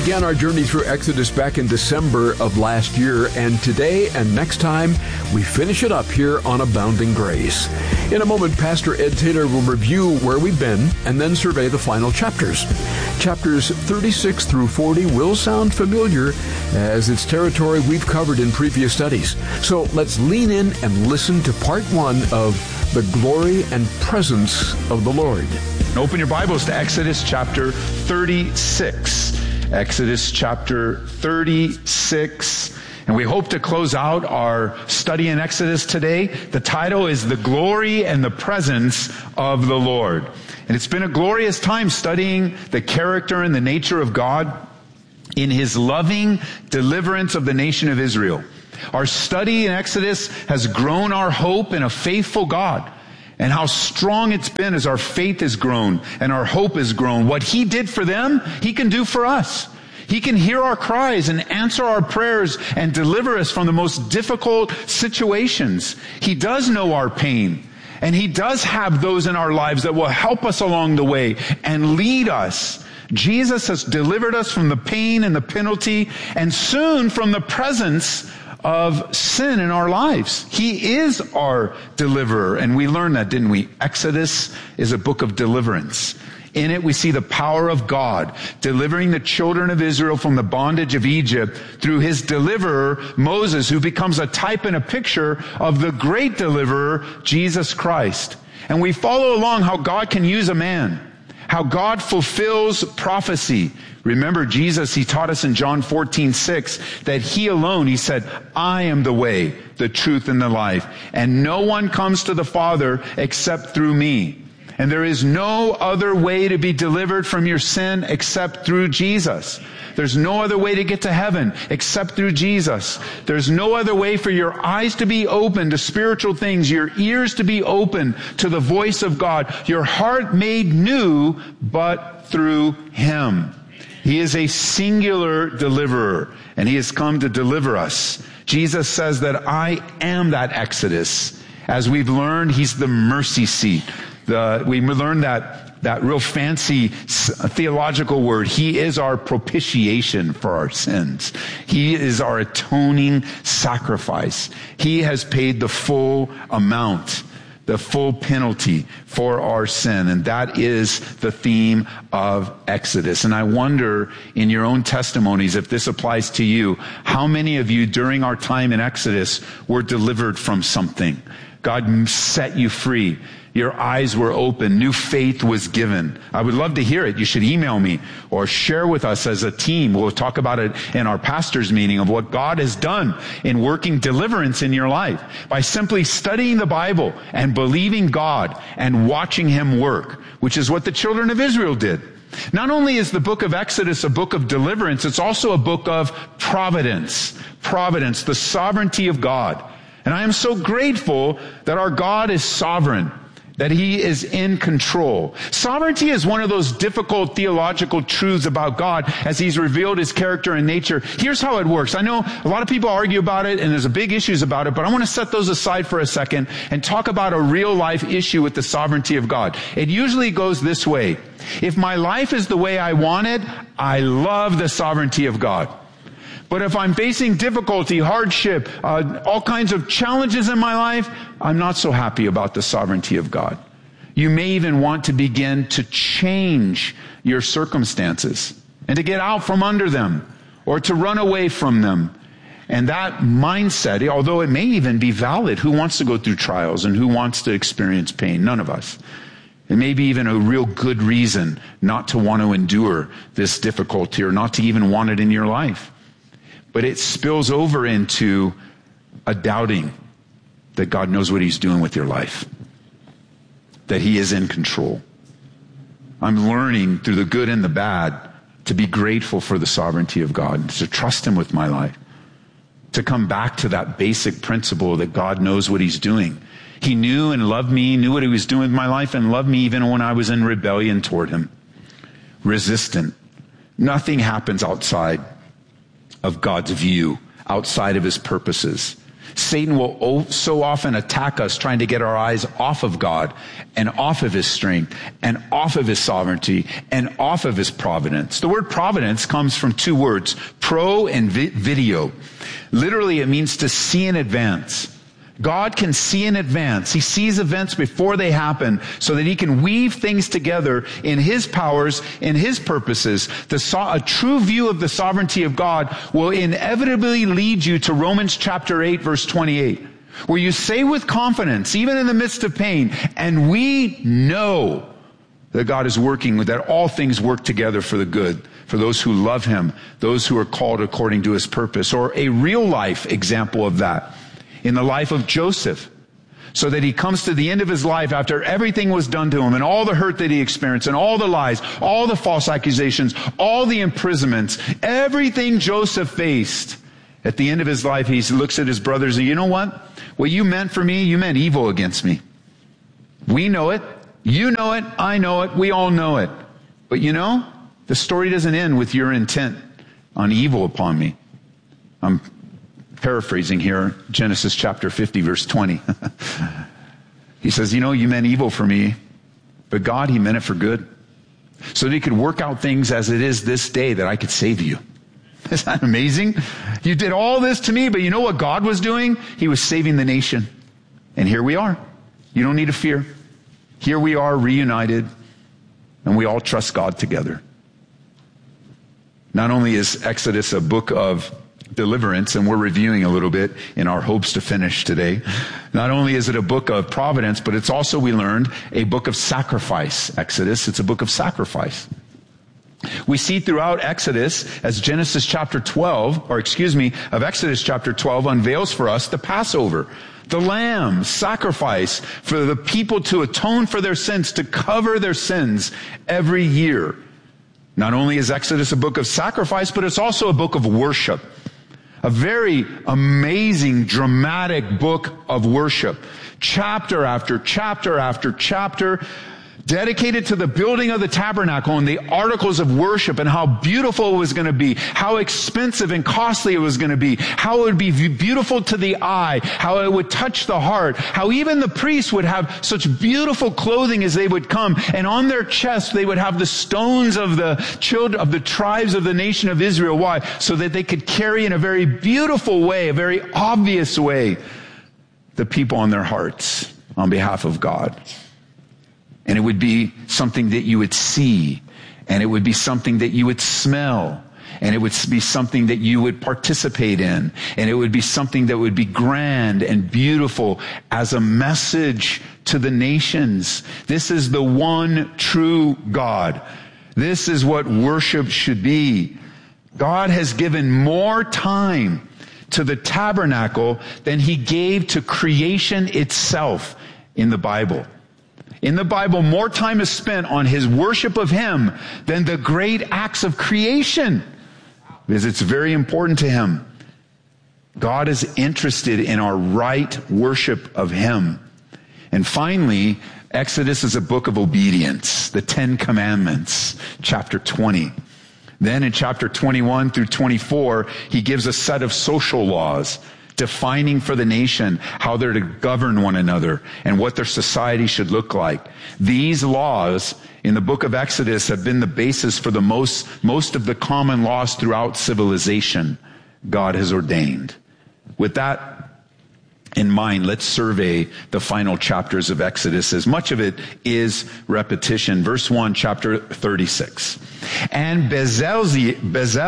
began our journey through Exodus back in December of last year, and today and next time, we finish it up here on Abounding Grace. In a moment, Pastor Ed Taylor will review where we've been and then survey the final chapters. Chapters 36 through 40 will sound familiar, as it's territory we've covered in previous studies. So let's lean in and listen to part one of The Glory and Presence of the Lord. Open your Bibles to Exodus chapter 36. Exodus chapter 36. And we hope to close out our study in Exodus today. The title is The Glory and the Presence of the Lord. And it's been a glorious time studying the character and the nature of God in His loving deliverance of the nation of Israel. Our study in Exodus has grown our hope in a faithful God. And how strong it's been as our faith has grown and our hope has grown. What He did for them, He can do for us. He can hear our cries and answer our prayers and deliver us from the most difficult situations. He does know our pain. And He does have those in our lives that will help us along the way and lead us. Jesus has delivered us from the pain and the penalty and soon from the presence of sin in our lives. He is our deliverer. And we learned that, didn't we? Exodus is a book of deliverance. In it, we see the power of God delivering the children of Israel from the bondage of Egypt through His deliverer, Moses, who becomes a type and a picture of the great deliverer, Jesus Christ. And we follow along how God can use a man, how God fulfills prophecy. Remember Jesus, He taught us in John 14:6 that He alone, He said, I am the way, the truth, and the life. And no one comes to the Father except through me. And there is no other way to be delivered from your sin except through Jesus. There's no other way to get to heaven except through Jesus. There's no other way for your eyes to be open to spiritual things, your ears to be open to the voice of God, your heart made new, but through Him. He is a singular deliverer, and He has come to deliver us. Jesus says that I am that Exodus. As we've learned, He's the mercy seat. We learned that real fancy theological word. He is our propitiation for our sins. He is our atoning sacrifice. He has paid the full amount, the full penalty for our sin. And that is the theme of Exodus. And I wonder in your own testimonies, if this applies to you, how many of you during our time in Exodus were delivered from something? God set you free. Your eyes were open. New faith was given. I would love to hear it. You should email me or share with us as a team. We'll talk about it in our pastor's meeting of what God has done in working deliverance in your life by simply studying the Bible and believing God and watching Him work, which is what the children of Israel did. Not only is the book of Exodus a book of deliverance, it's also a book of providence. Providence, the sovereignty of God. And I am so grateful that our God is sovereign, that He is in control. Sovereignty is one of those difficult theological truths about God as He's revealed His character and nature. Here's how it works. I know a lot of people argue about it and there's big issues about it, but I want to set those aside for a second and talk about a real life issue with the sovereignty of God. It usually goes this way. If my life is the way I want it, I love the sovereignty of God. But if I'm facing difficulty, hardship, all kinds of challenges in my life, I'm not so happy about the sovereignty of God. You may even want to begin to change your circumstances and to get out from under them or to run away from them. And that mindset, although it may even be valid, who wants to go through trials and who wants to experience pain? None of us. It may be even a real good reason not to want to endure this difficulty or not to even want it in your life. But it spills over into a doubting that God knows what He's doing with your life, that He is in control. I'm learning through the good and the bad to be grateful for the sovereignty of God, to trust Him with my life, to come back to that basic principle that God knows what He's doing. He knew and loved me, knew what He was doing with my life, and loved me even when I was in rebellion toward Him, resistant. Nothing happens outside of God's view, outside of His purposes. Satan will so often attack us trying to get our eyes off of God and off of his strength and off of his sovereignty and off of his providence. The word providence comes from two words, pro and video. Literally, it means to see in advance. God can see in advance. He sees events before they happen so that he can weave things together in his powers, in his purposes. A true view of the sovereignty of God will inevitably lead you to Romans chapter 8, verse 28, where you say with confidence, even in the midst of pain, and we know that God is working, that all things work together for the good, for those who love him, those who are called according to his purpose. Or a real life example of that in the life of Joseph, so that he comes to the end of his life after everything was done to him and all the hurt that he experienced and all the lies, all the false accusations, all the imprisonments, everything Joseph faced. At the end of his life, he looks at his brothers and, you know what? What you meant for me, you meant evil against me. We know it. You know it. I know it. We all know it. But you know, the story doesn't end with your intent on evil upon me. I'm paraphrasing here, Genesis chapter 50, verse 20. He says, you know, you meant evil for me, but God, he meant it for good. So that he could work out things as it is this day that I could save you. Isn't that amazing? You did all this to me, but you know what God was doing? He was saving the nation. And here we are. You don't need to fear. Here we are reunited, and we all trust God together. Not only is Exodus a book of deliverance, and we're reviewing a little bit in our hopes to finish today. Not only is it a book of providence, but it's also, we learned, a book of sacrifice. Exodus, it's a book of sacrifice. We see throughout Exodus, as Exodus chapter 12 unveils for us the Passover, the lamb sacrifice for the people to atone for their sins, to cover their sins every year. Not only is Exodus a book of sacrifice, but it's also a book of worship. A very amazing, dramatic book of worship. Chapter after chapter after chapter, dedicated to the building of the tabernacle and the articles of worship and how beautiful it was going to be, how expensive and costly it was going to be, how it would be beautiful to the eye, how it would touch the heart, how even the priests would have such beautiful clothing as they would come, and on their chest they would have the stones of the children of the tribes of the nation of Israel. Why? So that they could carry in a very beautiful way, a very obvious way, the people on their hearts on behalf of God. And it would be something that you would see, and it would be something that you would smell, and it would be something that you would participate in, and it would be something that would be grand and beautiful as a message to the nations. This is the one true God. This is what worship should be. God has given more time to the tabernacle than he gave to creation itself in the Bible. In the Bible, more time is spent on his worship of him than the great acts of creation, because it's very important to him. God is interested in our right worship of him. And finally, Exodus is a book of obedience, the 10 Commandments, chapter 20. Then in chapter 21 through 24, he gives a set of social laws, defining for the nation how they're to govern one another and what their society should look like. These laws in the book of Exodus have been the basis for the most of the common laws throughout civilization God has ordained. With that in mind, let's survey the final chapters of Exodus, as much of it is repetition. Verse 1, chapter 36. And Bezaleel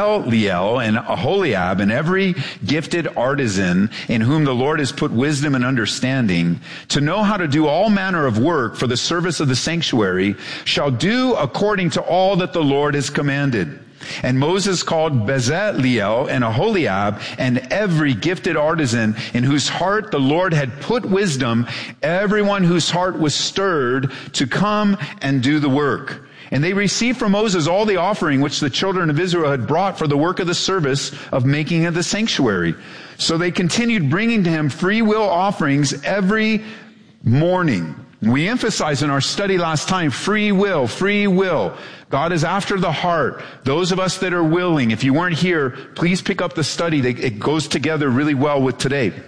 and Aholiab and every gifted artisan in whom the Lord has put wisdom and understanding to know how to do all manner of work for the service of the sanctuary shall do according to all that the Lord has commanded. And Moses called Bezaleel and Aholiab and every gifted artisan in whose heart the Lord had put wisdom, everyone whose heart was stirred to come and do the work. And they received from Moses all the offering which the children of Israel had brought for the work of the service of making of the sanctuary. So they continued bringing to him free will offerings every morning. We emphasized in our study last time, free will, free will. God is after the heart. Those of us that are willing, if you weren't here, please pick up the study. It goes together really well with today.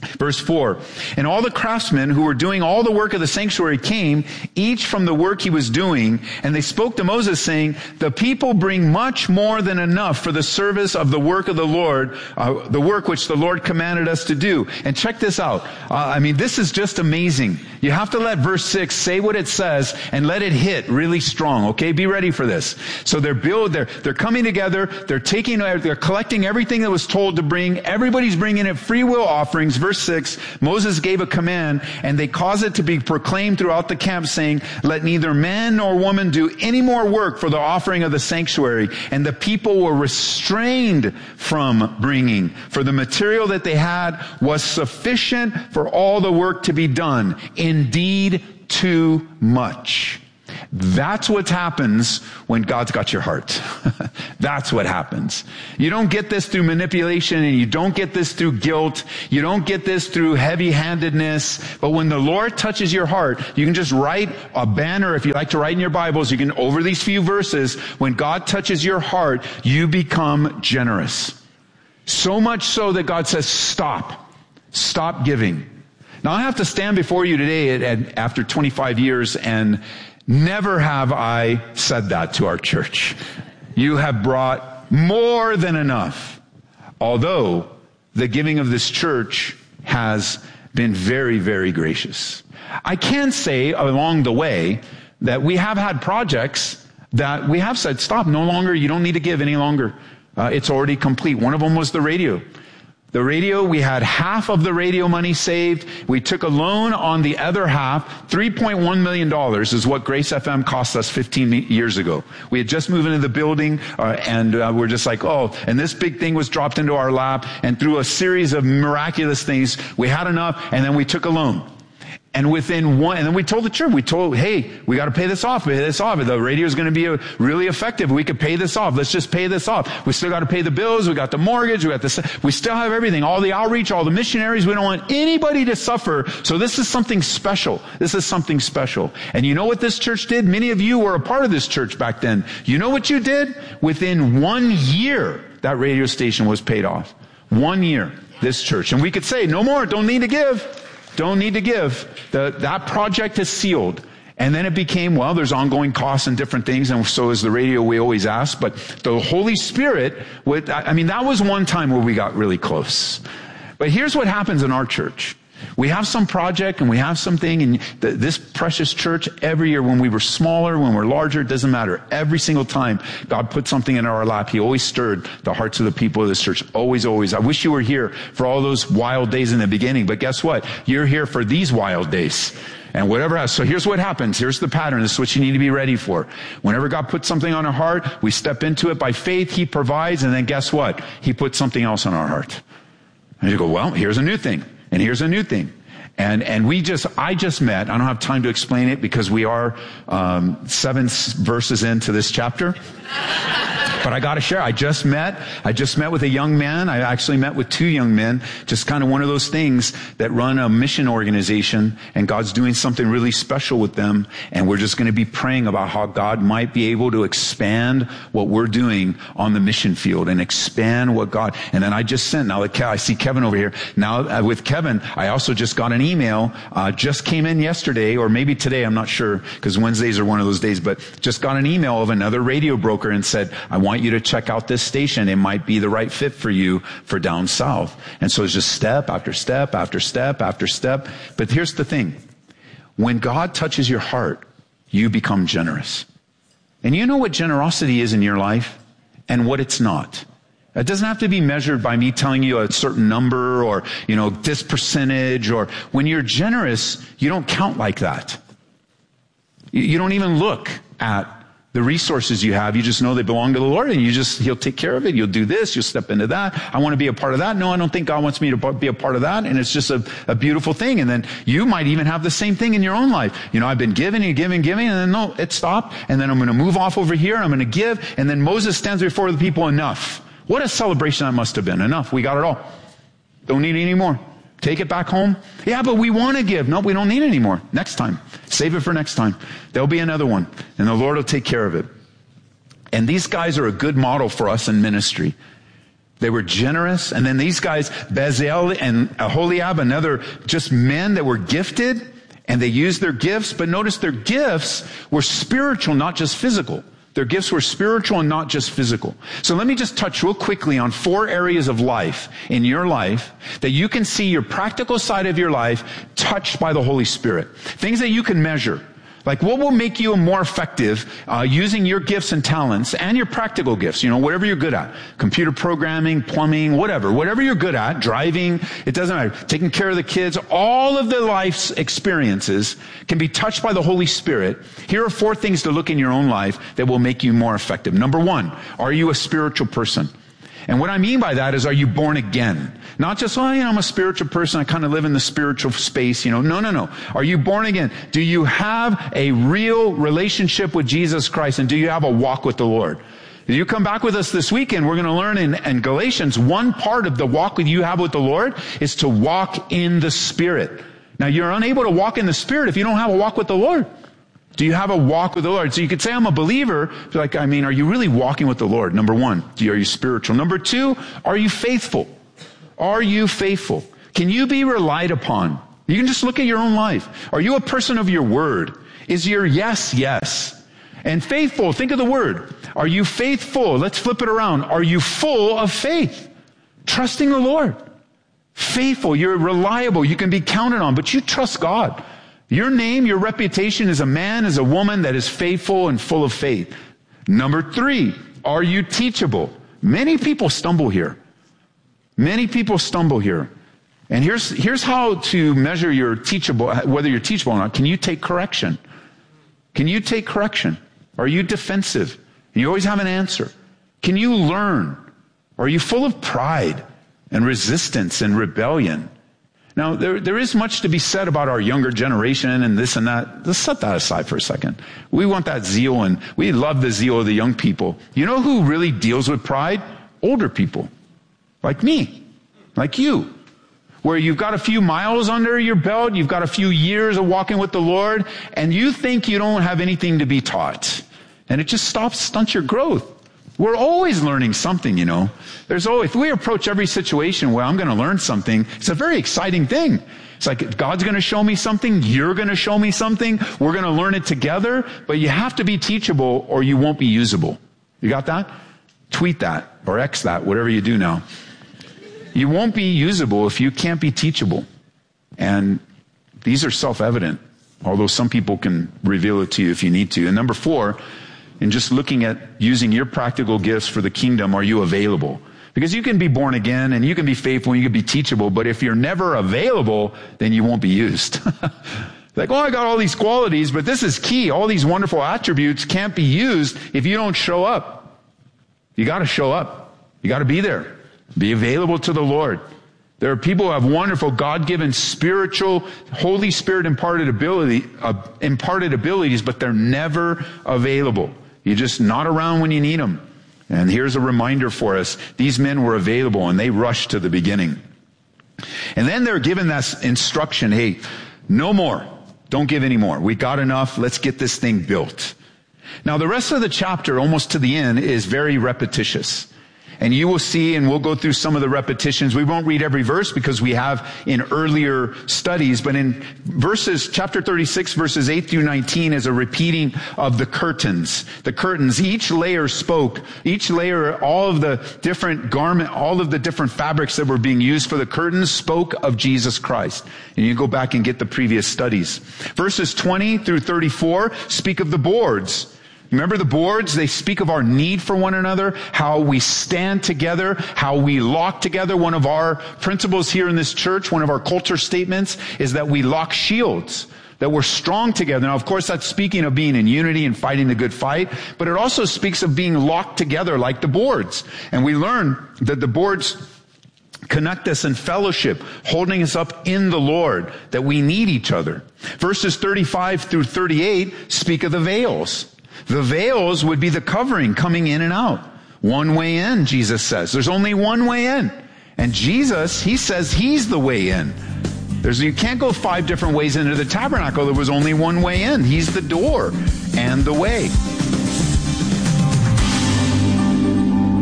Verse 4, and all the craftsmen who were doing all the work of the sanctuary came, each from the work he was doing, and they spoke to Moses, saying, the people bring much more than enough for the service of the work of the Lord, the work which the Lord commanded us to do. And check this out. This is just amazing. You have to let verse 6 say what it says and let it hit really strong, okay? Be ready for this. So they're coming together, they're collecting everything that was told to bring, everybody's bringing it free will offerings. Verse 6, Moses gave a command, and they caused it to be proclaimed throughout the camp, saying, let neither man nor woman do any more work for the offering of the sanctuary. And the people were restrained from bringing, for the material that they had was sufficient for all the work to be done. Indeed, too much. That's what happens when God's got your heart. That's what happens. You don't get this through manipulation, and you don't get this through guilt. You don't get this through heavy-handedness. But when the Lord touches your heart, you can just write a banner. If you like to write in your Bibles, you can, over these few verses, when God touches your heart, you become generous. So much so that God says, stop giving. Now I have to stand before you today after 25 years, and never have I said that to our church. You have brought more than enough. Although the giving of this church has been very, very gracious. I can say along the way that we have had projects that we have said, stop, no longer, you don't need to give any longer. It's already complete. One of them was the radio. The radio, we had half of the radio money saved. We took a loan on the other half. $3.1 million is what Grace FM cost us 15 years ago. We had just moved into the building, and we're just like, and this big thing was dropped into our lap, and through a series of miraculous things, we had enough, and then we took a loan. And and then we told the church, hey, we got to pay this off. The radio is going to be really effective. We could pay this off. Let's just pay this off. We still got to pay the bills. We got the mortgage. We still have everything. All the outreach, all the missionaries. We don't want anybody to suffer. So this is something special. And you know what this church did? Many of you were a part of this church back then. You know what you did? Within 1 year, that radio station was paid off. 1 year, this church. And we could say, no more, don't need to give. Don't need to give. That project is sealed. And then it became, there's ongoing costs and different things, and so is the radio, we always ask. But the Holy Spirit, that was one time where we got really close. But here's what happens in our church. We have some project and we have something, and this precious church, every year when we were smaller, when we're larger, it doesn't matter. Every single time God put something in our lap, He always stirred the hearts of the people of this church. Always, always. I wish you were here for all those wild days in the beginning, but guess what? You're here for these wild days. And whatever else. So here's what happens. Here's the pattern. This is what you need to be ready for. Whenever God puts something on our heart, we step into it by faith. He provides, and then guess what? He puts something else on our heart. And you go, here's a new thing. And here's a new thing. And I just met, I don't have time to explain it because we are 7 verses into this chapter. But I got to share. I just met with a young man. I actually met with 2 young men. Just kind of one of those things that run a mission organization, and God's doing something really special with them. And we're just going to be praying about how God might be able to expand what we're doing on the mission field and expand what God. And then I just sent, now that I see Kevin over here. Now with Kevin, I also just got an email, just came in yesterday, or maybe today, I'm not sure, because Wednesdays are one of those days, but just got an email of another radio broker and said, I want you to check out this station. It might be the right fit for you for down south. And so it's just step after step after step after step. But here's the thing. When God touches your heart, you become generous. And you know what generosity is in your life and what it's not. It doesn't have to be measured by me telling you a certain number or, this percentage, or when you're generous, you don't count like that. You don't even look at the resources you have. You just know they belong to the Lord, and He'll take care of it. You'll do this. You'll step into that. I want to be a part of that. No, I don't think God wants me to be a part of that. And it's just a beautiful thing. And then you might even have the same thing in your own life. I've been giving and giving, and then no, it stopped. And then I'm going to move off over here. I'm going to give. And then Moses stands before the people, enough. What a celebration that must have been. Enough. We got it all. Don't need any more. Take it back home. Yeah, but we want to give. No, we don't need any more. Next time. Save it for next time. There'll be another one. And the Lord will take care of it. And these guys are a good model for us in ministry. They were generous. And then these guys, Bezalel and Aholiab, another just men that were gifted, and they used their gifts. But notice their gifts were spiritual, not just physical. Their gifts were spiritual and not just physical. So let me just touch real quickly on 4 areas of life in your life that you can see your practical side of your life touched by the Holy Spirit. Things that you can measure. Like what will make you more effective using your gifts and talents and your practical gifts, whatever you're good at. Computer programming, plumbing, whatever you're good at, driving, it doesn't matter. Taking care of the kids, all of the life's experiences can be touched by the Holy Spirit. Here are 4 things to look in your own life that will make you more effective. Number 1, are you a spiritual person? And what I mean by that is, are you born again? Not just, I'm a spiritual person, I kind of live in the spiritual space, No. Are you born again? Do you have a real relationship with Jesus Christ, and do you have a walk with the Lord? If you come back with us this weekend, we're going to learn in Galatians, one part of the walk that you have with the Lord is to walk in the Spirit. Now, you're unable to walk in the Spirit if you don't have a walk with the Lord. Do you have a walk with the Lord? So you could say, I'm a believer. Are you really walking with the Lord? Number 1, are you spiritual? Number 2, are you faithful? Are you faithful? Can you be relied upon? You can just look at your own life. Are you a person of your word? Is your yes, yes? And faithful, think of the word. Are you faithful? Let's flip it around. Are you full of faith? Trusting the Lord. Faithful, you're reliable, you can be counted on, but you trust God. Your name, your reputation as a man, as a woman that is faithful and full of faith. Number 3, are you teachable? Many people stumble here. Many people stumble here. And here's how to measure your teachable, whether you're teachable or not. Can you take correction? Can you take correction? Are you defensive? You always have an answer. Can you learn? Are you full of pride and resistance and rebellion? Now, there is much to be said about our younger generation and this and that. Let's set that aside for a second. We want that zeal, and we love the zeal of the young people. You know who really deals with pride? Older people. Like me. Like you. Where you've got a few miles under your belt, you've got a few years of walking with the Lord, and you think you don't have anything to be taught. And it just stunts your growth. We're always learning something, There's always, if we approach every situation where I'm going to learn something, it's a very exciting thing. It's like God's going to show me something, you're going to show me something, we're going to learn it together, but you have to be teachable or you won't be usable. You got that? Tweet that or X that, whatever you do now. You won't be usable if you can't be teachable. And these are self-evident, although some people can reveal it to you if you need to. And number 4, in just looking at using your practical gifts for the kingdom, are you available? Because you can be born again and you can be faithful and you can be teachable, but if you're never available, then you won't be used. I got all these qualities, but this is key. All these wonderful attributes can't be used if you don't show up. You got to show up. You got to be there. Be available to the Lord. There are people who have wonderful God-given spiritual, Holy Spirit imparted abilities, but they're never available. You're just not around when you need them. And here's a reminder for us. These men were available and they rushed to the beginning. And then they're given that instruction, hey, no more. Don't give any more. We got enough. Let's get this thing built. Now the rest of the chapter, almost to the end, is very repetitious. And you will see, and we'll go through some of the repetitions. We won't read every verse because we have in earlier studies, but in chapter 36, verses 8 through 19 is a repeating of the curtains. The curtains, each layer spoke, all of the different all of the different fabrics that were being used for the curtains spoke of Jesus Christ. And you go back and get the previous studies. Verses 20 through 34 speak of the boards. Remember the boards? They speak of our need for one another, how we stand together, how we lock together. One of our principles here in this church, one of our culture statements, is that we lock shields, that we're strong together. Now, of course, that's speaking of being in unity and fighting the good fight, but it also speaks of being locked together like the boards. And we learn that the boards connect us in fellowship, holding us up in the Lord, that we need each other. Verses 35 through 38 speak of the veils. The veils would be the covering coming in and out. One way in, Jesus says. There's only one way in. And Jesus, he says he's the way in. You can't go 5 different ways into the tabernacle. There was only one way in. He's the door and the way.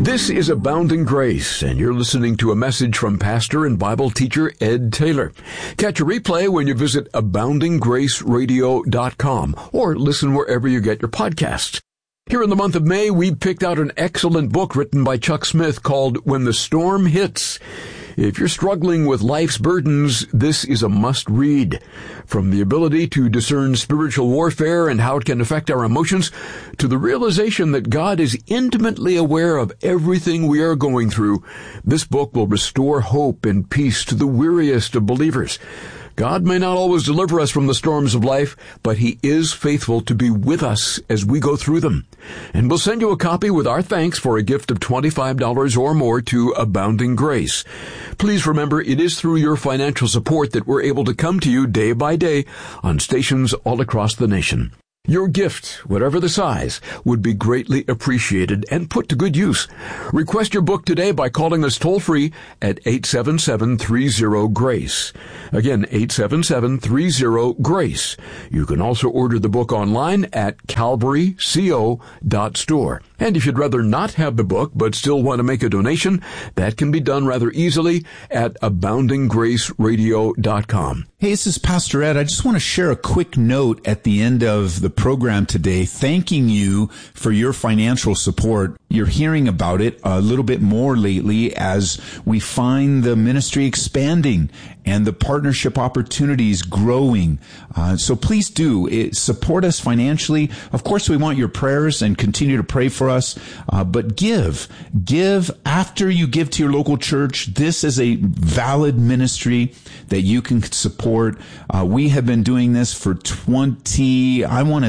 This is Abounding Grace, and you're listening to a message from pastor and Bible teacher Ed Taylor. Catch a replay when you visit aboundinggraceradio.com or listen wherever you get your podcasts. Here in the month of May, we picked out an excellent book written by Chuck Smith called When the Storm Hits. If you're struggling with life's burdens, this is a must-read. From the ability to discern spiritual warfare and how it can affect our emotions, to the realization that God is intimately aware of everything we are going through, this book will restore hope and peace to the weariest of believers. God may not always deliver us from the storms of life, but He is faithful to be with us as we go through them. And we'll send you a copy with our thanks for a gift of $25 or more to Abounding Grace. Please remember, it is through your financial support that we're able to come to you day by day on stations all across the nation. Your gift, whatever the size, would be greatly appreciated and put to good use. Request your book today by calling us toll-free at 877-30-GRACE. Again, 877-30-GRACE. You can also order the book online at calvaryco.store. And if you'd rather not have the book but still want to make a donation, that can be done rather easily at aboundinggraceradio.com. Hey, this is Pastor Ed. I just want to share a quick note at the end of the program today, thanking you for your financial support. You're hearing about it a little bit more lately as we find the ministry expanding and the partnership opportunities growing. So please do support us financially. Of course, we want your prayers and continue to pray for us. But give after you give to your local church. This is a valid ministry that you can support. We have been doing this for 23,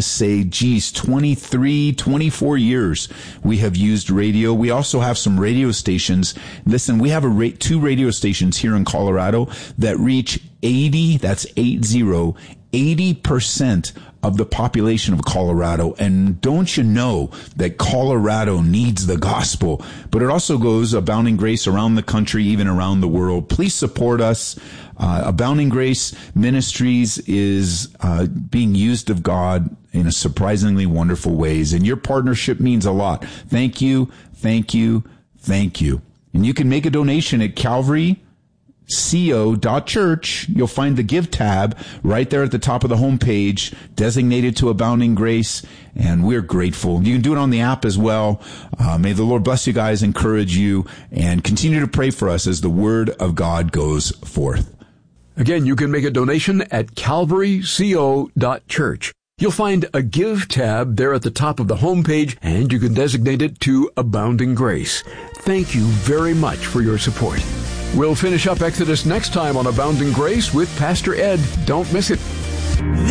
24 years. We have used radio. We also have some radio stations. Listen, we have two radio stations here in Colorado that reach 80% of the population of Colorado. And don't you know that Colorado needs the gospel? But it also goes Abounding Grace around the country, even around the world. Please support us. Abounding Grace Ministries is being used of God in a surprisingly wonderful ways. And your partnership means a lot. Thank you, thank you, thank you. And you can make a donation at calvaryco.church. You'll find the Give tab right there at the top of the homepage, designated to Abounding Grace, and we're grateful. You can do it on the app as well. May the Lord bless you guys, encourage you, and continue to pray for us as the Word of God goes forth. Again, you can make a donation at calvaryco.church. You'll find a Give tab there at the top of the homepage, and you can designate it to Abounding Grace. Thank you very much for your support. We'll finish up Exodus next time on Abounding Grace with Pastor Ed. Don't miss it.